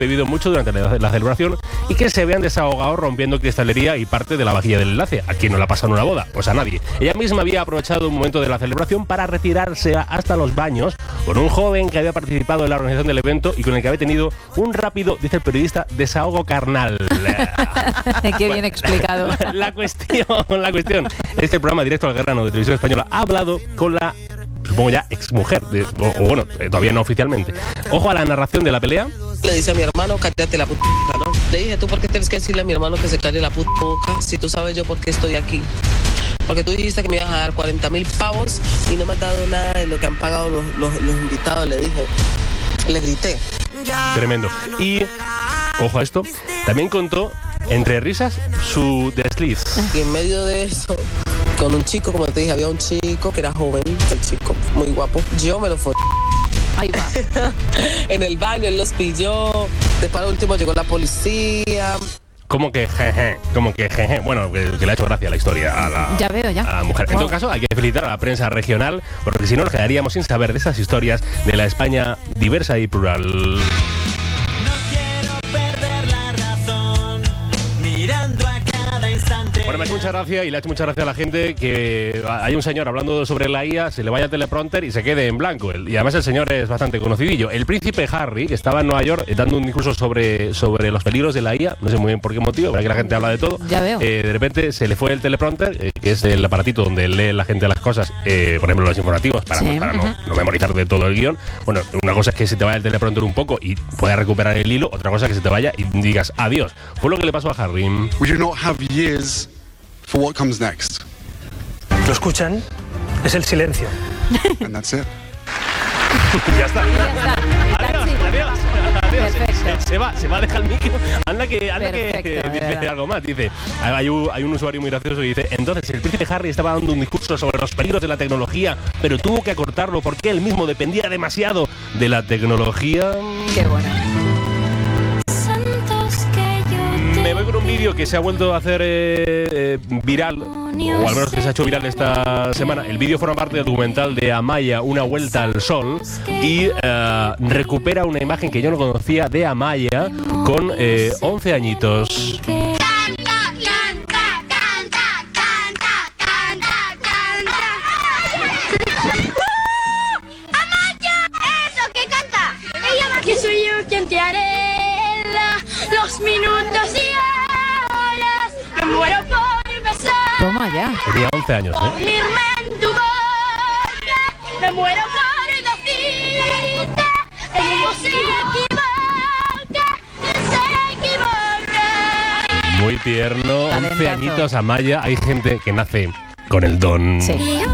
bebido mucho durante la celebración y que se habían desahogado rompiendo cristalería y parte de la vajilla del enlace. ¿A quién no le ha pasado en una boda? Pues a nadie. Ella misma había aprovechado un momento de la celebración para retirarse hasta los baños con un joven que había participado en la organización del evento y con el que había tenido un rápido, dice el periodista, desahogo carnal. Qué bien explicado. La cuestión es que el programa Directo al Grano de Televisión Española ha hablado con la, supongo ya, exmujer, o bueno, todavía no oficialmente. Ojo a la narración de la pelea. Le dice a mi hermano, cállate la puta boca, ¿no? Le dije, ¿tú por qué tienes que decirle a mi hermano que se calle la puta boca si tú sabes yo por qué estoy aquí? Porque tú dijiste que me ibas a dar 40,000 pavos y no me has dado nada de lo que han pagado los invitados, le dije. Le grité. Tremendo. Y, ojo a esto, también contó, entre risas, su desliz. Y en medio de eso, con un chico, como te dije, había un chico que era joven, el chico, muy guapo. Yo me lo fui. Ahí va. En el baño, él los pilló. Después, al último, llegó la policía. Como que jeje. Bueno, que le ha hecho gracia la historia a la mujer. En todo caso, hay que felicitar a la prensa regional, porque si no nos quedaríamos sin saber de esas historias de la España diversa y plural. Bueno, me ha hecho mucha gracia y le ha hecho mucha gracia a la gente que hay un señor hablando sobre la IA, se le vaya el teleprompter y se quede en blanco. Y además el señor es bastante conocidillo. El príncipe Harry, que estaba en Nueva York dando un discurso sobre los peligros de la IA, no sé muy bien por qué motivo, para que la gente habla de todo. Ya veo. De repente se le fue el teleprompter, que es el aparatito donde lee la gente las cosas, por ejemplo los informativos, para no memorizar de todo el guión. Bueno, una cosa es que se te vaya el teleprompter un poco y puedas recuperar el hilo, otra cosa es que se te vaya y digas adiós. Fue lo que le pasó a Harry. We do not have years for what comes next. ¿Lo escuchan? Es el silencio. And that's it. Ya está. Adiós. Perfecto. Se va a dejar el micro. Anda que Perfecto, dice algo más. Dice, hay un usuario muy gracioso que dice, entonces el príncipe Harry estaba dando un discurso sobre los peligros de la tecnología, pero tuvo que acortarlo porque él mismo dependía demasiado de la tecnología. Qué bueno. Me voy con un vídeo que se ha vuelto a hacer viral, o al menos que se ha hecho viral esta semana. El vídeo forma parte del documental de Amaya, Una vuelta al sol, y recupera una imagen que yo no conocía de Amaya con 11 añitos. Que soy yo quien te haré los minutos y horas. Me muero por besar. Toma ya. Tenía 11 años, Unirme en tu boca. Me muero por decirte. El mundo se equivoca. Muy tierno, 11 Talentazo. añitos Amaya. Hay gente que nace con el don. Sí.